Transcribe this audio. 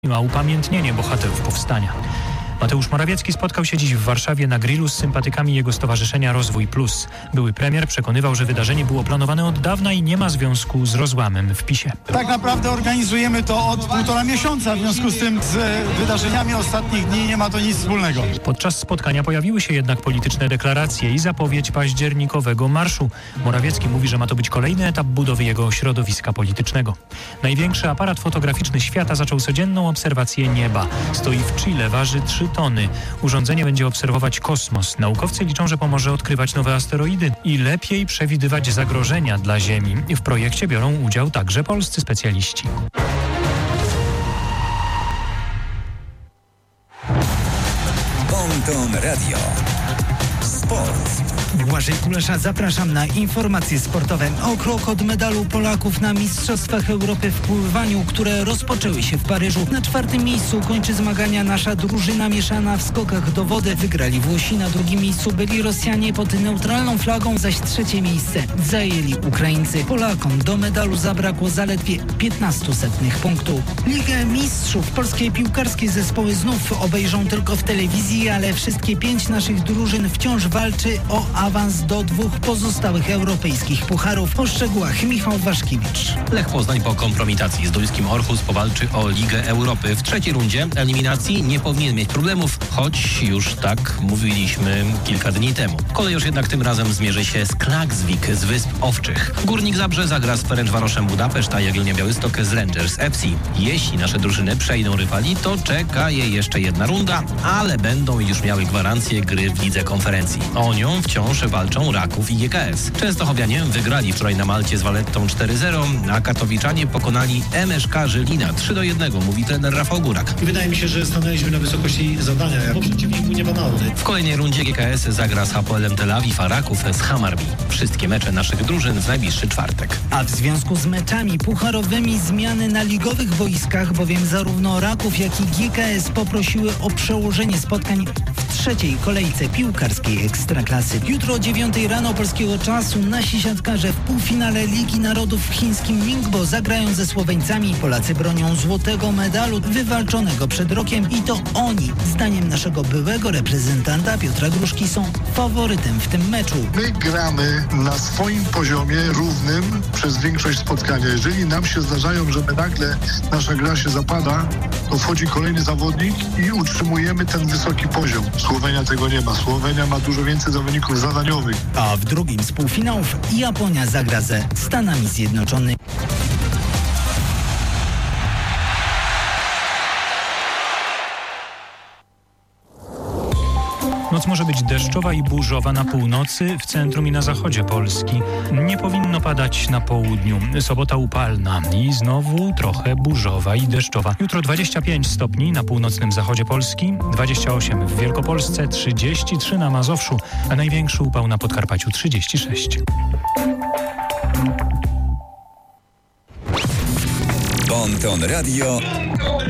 a upamiętnienie bohaterów powstania. Mateusz Morawiecki spotkał się dziś w Warszawie na grillu z sympatykami jego stowarzyszenia Rozwój Plus. Były premier przekonywał, że wydarzenie było planowane od dawna i nie ma związku z rozłamem w PiS-ie. Tak naprawdę organizujemy to od 1,5 miesiąca, w związku z tym z wydarzeniami ostatnich dni nie ma to nic wspólnego. Podczas spotkania pojawiły się jednak polityczne deklaracje i zapowiedź październikowego marszu. Morawiecki mówi, że ma to być kolejny etap budowy jego środowiska politycznego. Największy aparat fotograficzny świata zaczął codzienną obserwację nieba. Stoi w Chile, waży 3 tony. Urządzenie będzie obserwować kosmos. Naukowcy liczą, że pomoże odkrywać nowe asteroidy i lepiej przewidywać zagrożenia dla Ziemi. W projekcie biorą udział także polscy specjaliści. Bon Radio. Sport. Błażej Kulesza, zapraszam na informacje sportowe. O krok od medalu Polaków na Mistrzostwach Europy w pływaniu, które rozpoczęły się w Paryżu. Na 4. miejscu kończy zmagania nasza drużyna mieszana w skokach do wody. Wygrali Włosi, na 2. miejscu byli Rosjanie pod neutralną flagą, zaś 3. miejsce zajęli Ukraińcy. Polakom do medalu zabrakło zaledwie 0,15 punktu. Ligę Mistrzów polskie piłkarskie zespoły znów obejrzą tylko w telewizji, ale wszystkie 5 naszych drużyn wciąż walczy o awans do 2 pozostałych europejskich pucharów. O szczegółach Michał Waszkiewicz. Lech Poznań po kompromitacji z duńskim Orhus powalczy o Ligę Europy. W 3. rundzie eliminacji nie powinien mieć problemów, choć już tak mówiliśmy kilka dni temu. Kolejorz jednak tym razem zmierzy się z Klaksvik z Wysp Owczych. Górnik Zabrze zagra z Ferencvaroszem Budapeszt, a Jagiellonia Białystok z Rangers FC. Jeśli nasze drużyny przejdą rywali, to czeka je jeszcze jedna runda, ale będą już miały gwarancję gry w Lidze Konferencji. O nią wciąż walczą Raków i GKS. Częstochowianie wygrali wczoraj na Malcie z Valettą 4-0, a katowiczanie pokonali MSK Żylina 3-1, mówi trener Rafał Górak. Wydaje mi się, że stanęliśmy na wysokości zadania, jako przeciwniku niebanalny. W kolejnej rundzie GKS zagra z Hapoelem Tel Awiw, a Raków z Hammarby. Wszystkie mecze naszych drużyn w najbliższy czwartek. A w związku z meczami pucharowymi zmiany na ligowych boiskach, bowiem zarówno Raków, jak i GKS poprosiły o przełożenie spotkań w 3. kolejce piłkarskiej Ekstraklasy. Jutro o 9 rano polskiego czasu nasi siatkarze w półfinale Ligi Narodów w chińskim Ningbo zagrają ze Słoweńcami. Polacy bronią złotego medalu wywalczonego przed rokiem i to oni, zdaniem naszego byłego reprezentanta Piotra Gruszki, są faworytem w tym meczu. My gramy na swoim poziomie równym przez większość spotkania. Jeżeli nam się zdarzają, że nagle nasza gra się zapada, to wchodzi kolejny zawodnik i utrzymujemy ten wysoki poziom. Słowenia tego nie ma. Słowenia ma dużo więcej zawodników zadaniowych. A w drugim z półfinałów Japonia zagra ze Stanami Zjednoczonymi. Noc może być deszczowa i burzowa na północy, w centrum i na zachodzie Polski. Nie powinno padać na południu. Sobota upalna i znowu trochę burzowa i deszczowa. Jutro 25 stopni na północnym zachodzie Polski, 28 w Wielkopolsce, 33 na Mazowszu, a największy upał na Podkarpaciu 36. Bon Radio.